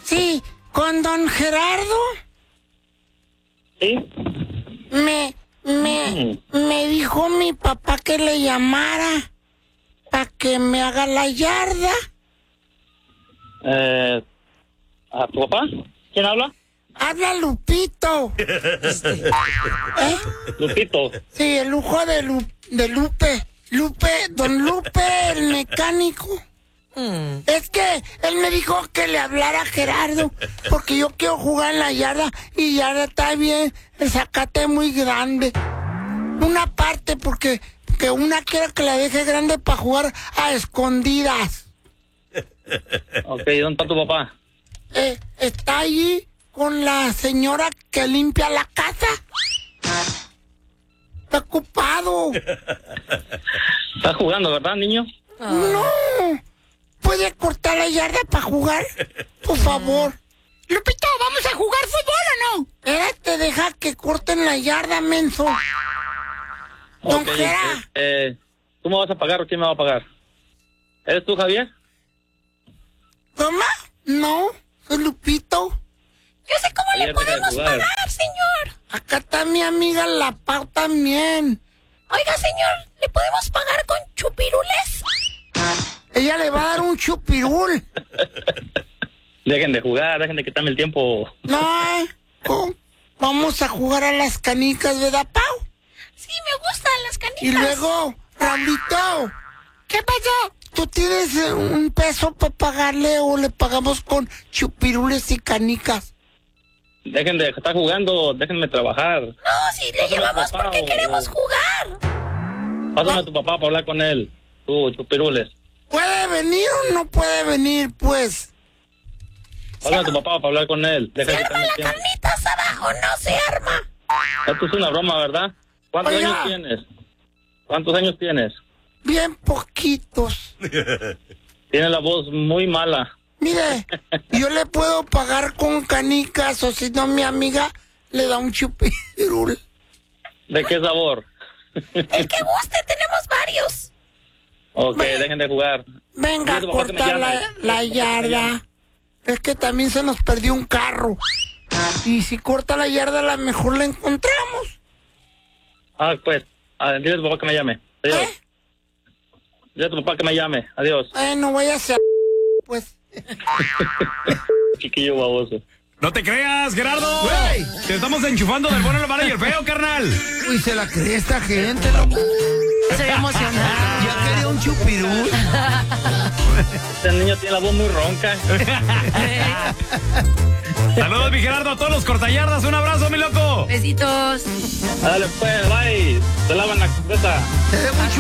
Sí, con don Gerardo. ¿Sí? Me dijo mi papá que le llamara para que me haga la yarda. ¿A tu papá? ¿Quién habla? Habla Lupito. Lupito. Sí, el lujo de Lupe. Don Lupe, el mecánico. Es que él me dijo que le hablara a Gerardo, porque yo quiero jugar en la yarda y yarda está bien, el zacate es muy grande. Una parte, porque que una quiere que la deje grande para jugar a escondidas. Ok, ¿dónde está tu papá? Está allí con la señora que limpia la casa. Está ocupado. ¿Estás jugando, verdad, niño? No. ¿Puede cortar la yarda para jugar? Por favor. Lupito, ¿vamos a jugar fútbol o no? Espérate, deja que corten la yarda, menso. Don Ok, Gera. ¿tú me vas a pagar o quién me va a pagar? ¿Eres tú, Javier? ¿Cómo? No, soy Lupito. Yo sé cómo Ayer le podemos deja de jugar. pagar, señor. Acá está mi amiga La Pau también. Oiga, señor, ¿le podemos pagar con chupirules? Ella le va a dar un chupirul. Dejen de jugar, dejen de quitarme el tiempo. No, vamos a jugar a las canicas, ¿verdad, Pau? Sí, me gustan las canicas. Y luego, Raulito, ¿qué pasó? ¿Tú tienes un peso para pagarle o le pagamos con chupirules y canicas? Dejen de estar jugando, déjenme trabajar. No, sí, le llevamos porque queremos jugar. Pásame a tu papá para hablar con él. Tú, chupirules. ¿Puede venir o no puede venir, pues? Pásame a tu papá para hablar con él. ¿Se Deja de arma quitarme la el tiempo. carnita asada o no se arma? Esto es una broma, ¿verdad? ¿Cuántos Oiga. años tienes? ¿Cuántos años tienes? Bien poquitos. Tienes la voz muy mala. Mire, yo le puedo pagar con canicas o si no mi amiga le da un chupirul. ¿De qué sabor? El que guste, tenemos varios. Ok, dejen de jugar. Venga, Dile a tu papá que me corta llame. la yarda. Es que también se nos perdió un carro. Y si corta la yarda, a lo mejor la encontramos. Pues, dile a tu papá que me llame. Adiós. ¿Eh? Dile a tu papá que me llame. Adiós. No vaya a ser, pues. Chiquillo baboso. No te creas, Gerardo. Güey. Te estamos enchufando del bueno, el malo y el feo, carnal. Uy, se la cree esta gente, loco. Se ve emocionado. Ya quería un chupirul. Este niño tiene la voz muy ronca. Saludos, mi Gerardo, a todos los cortallardas. Un abrazo, mi loco. Besitos. Dale, pues, bye. Se lavan la cabeza. Se ve muy